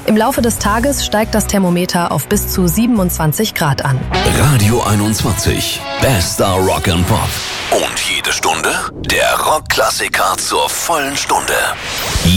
Im Laufe des Tages steigt das Thermometer auf bis zu 27 Grad an. Radio 21. Bester Rock and Pop. Und jede Stunde der Rockklassiker zur vollen Stunde.